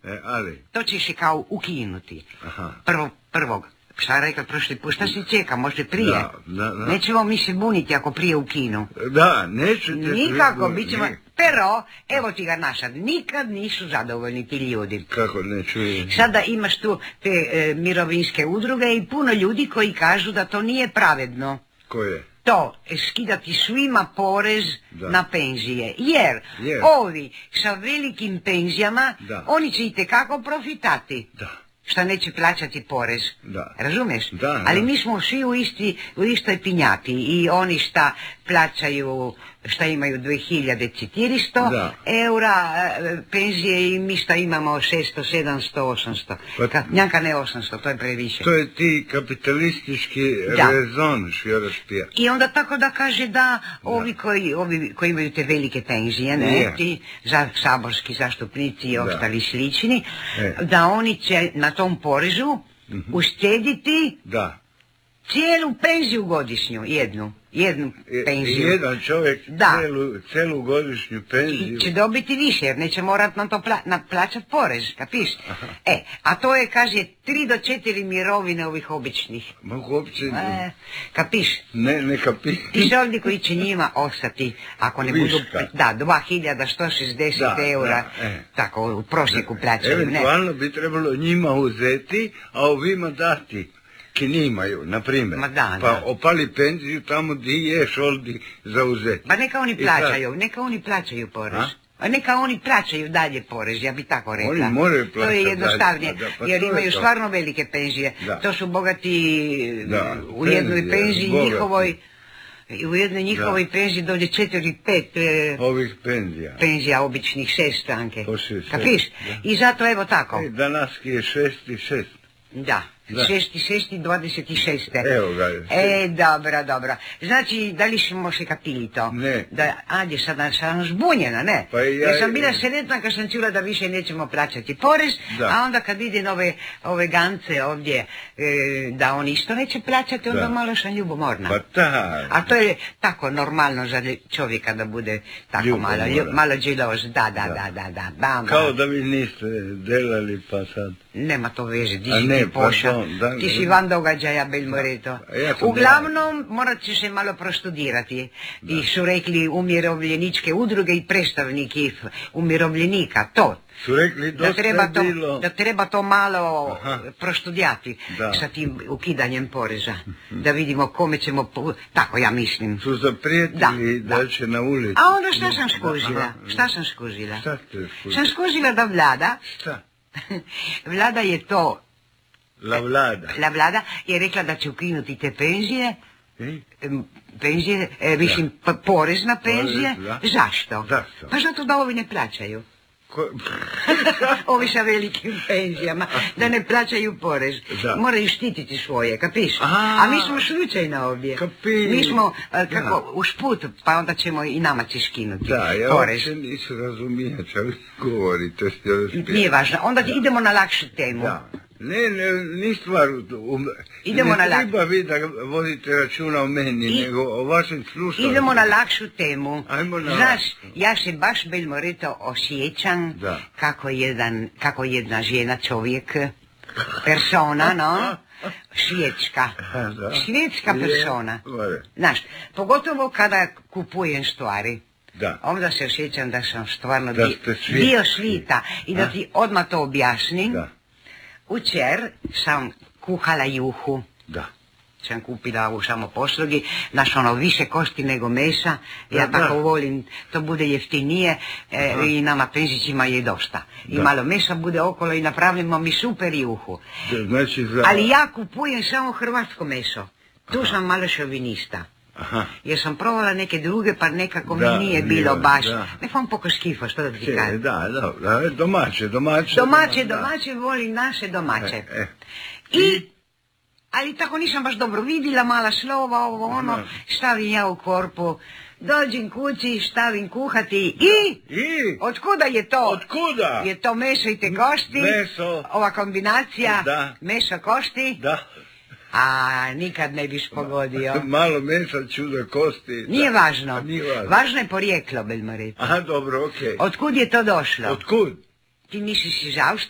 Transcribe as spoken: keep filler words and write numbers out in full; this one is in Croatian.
E, ali? To će se kao ukinuti. Aha. Prvo, prvog. Šta je rekla prošli put? Šta se čeka? Možda prije? Da, da, da. Nećemo mi se buniti ako prije ukinu. Da, nećete... Nikako, bit ćemo... Pero, evo ti ga našad, nikad nisu zadovoljni ti ljudi. Kako ne čujem? Sada imaš tu te e, mirovinske udruge i puno ljudi koji kažu da to nije pravedno. Ko je? To, skidati svima porez da. na penzije. Jer Jer ovi sa velikim penzijama, da. oni će itekako profitati. Da. Šta neće plaćati porez. Da. Razumeš? Da, ali da. mi smo svi u, isti, u istoj pinjati i oni šta plaćaju, šta imaju dvije hiljade četiristo eura penzije i mi šta imamo šesto, sedamsto, osamsto. Pa, Ka, njanka ne osamsto, to je previše. To je ti kapitalistički rezon što raspija. I onda tako da kaže da ovi, da. Koji, ovi koji imaju te velike penzije, ne, yeah. ti za, saborski zastupnici i ostali da. Slični, e. da oni će na tom porezu mm-hmm. uštediti da. cijelu penziju godišnju, jednu, jednu penziju. Jedan čovjek da. Cijelu, cijelu godišnju penziju. I će dobiti više, jer neće morat na to pla, na plaćat porez, kapiš? E, a to je, kaže, tri do četiri mirovine ovih običnih. Mogu običnih? E, kapiš? Ne, ne kapiš. Ti se ovdje koji će njima ostati, ako ne Viška. budu, da, dva hiljade sto šezdeset da, eura, da, e. tako, u prosjeku plaćaju, ne? Eventualno bi trebalo njima uzeti, a ovima dati. Ki nimaju, na primjer, da, pa da. opali penziju tamo gdje je šoldi za uzeti. Pa neka oni plaćaju, neka oni plaćaju porez. A neka oni plaćaju dalje porez, ja bi tako rekla. Oni moraju plaćati. To je jednostavnije, da, pa jer imaju to. stvarno velike penzije. Da. To su bogati da, u jednoj penzije, penziji bogati. njihovoj, u jednoj njihovoj da. Penziji dođe četiri, pet e, ovih penzija. Penzija običnih šest stranke. Šest, kapiš? Da. I zato evo tako. E, danas je šest i šest. Da. Da. Šesti, šesti, dvadeset šest. Evo ga. E, dobro, dobro. Znači, da li smo se kapili to? Ne. Da, ajde, sad sam zbunjena, ne? Pa ja, ja sam bila sretna kad sam čula da više nećemo plaćati porez, da. A onda kad vidim ove, ove gance ovdje, e, da oni isto neće plaćati, onda da. Malo sam ljubomorna. Pa ta. A to je tako normalno za čovjeka da bude tako ljubomora. Malo, ljub, malo džilož, da, da, da, da, da. Bam, kao da vi niste delali pa sad. Nema to veze, di si ti poša. Da, ti si van događaja, Belmoreto. Ja Uglavnom, morat ćeš se malo prostudirati. Da. I su rekli umirovljeničke udruge i predstavniki umirovljenika, to. Su rekli da treba to, bilo... da treba to malo Aha. prostudijati da. Sa tim ukidanjem poreza. Da vidimo kome ćemo... Po... Tako ja mislim. Su zaprijetili da, da. da će na ulici. A onda šta sam skužila? Šta sam skužila? Šta ste skužila? Sam skužila da vlada... Šta? Vlada je to... La vlada. La vlada je rekla da će ukinuti te penzije, e? penzije, e, mislim, pa, porez na penzije. Porez, zašto? Zašto? Pa zato da ovi ne plaćaju. Ko... ovi sa velikim penzijama, da ne plaćaju porez. Da. Moraju štititi svoje, kapiš? Aha. A mi smo slučajno ovdje. Kapiš. Mi smo, kako, uz put, pa onda ćemo i nama će skinuti da, ja porez. Da, ja nisam razumijeć, ali govorite. Nije važno, onda da. Idemo na lakšu temu. Da. Ne, ne, ni stvar, um, idemo ne na treba vi da vodite računa o meni, I, nego o vašem slušanju. Idemo na lakšu temu. Ajmo na Znaš, lakšu. Ja se baš, Belmoreto, osjećam kako, jedan, kako jedna žena, čovjek, persona, no? Švedska. Švedska persona. Znaš, pogotovo kada kupujem stvari. Da. Onda se osjećam da sam stvarno da di, dio svita. I da ti odmah to objasnim. Da. Učer sam kuhala juhu. Da. Sam kupila u samoposlugi, znaš ono više kosti nego mesa, da, ja tako da. volim, to bude jeftinije e, i nama penzićima je dosta. I da. Malo mesa bude okolo i napravimo mi super juhu. Da, znači za... Ali ja kupujem samo hrvatsko meso, tu Aha. Sam malo šovinista. Aha. Jer sam provala neke druge, pa nekako da, mi nije bilo nije, baš. Da. Ne fam poko skifa, što da ti kažem. Da, da, da, domaće, domaće. Domaće, domaće, volim naše domaće. E, e. I, ali tako nisam baš dobro vidjela, mala slova, ovo ono, stavim ja u korpu, dođem kući, stavim kuhati i... I? Otkuda je to? Otkuda? Je to meso i te kosti? Meso. Ova kombinacija? Da. Meso kosti? Da. A, nikad ne biš pogodio. Malo mesa, čudo kosti. Nije važno. Nije važno. Važno je porijeklo, Belmoreto. Aha, dobro, okej. Okay. Otkud je to došlo? Otkud? Ti misliš iz Austrije?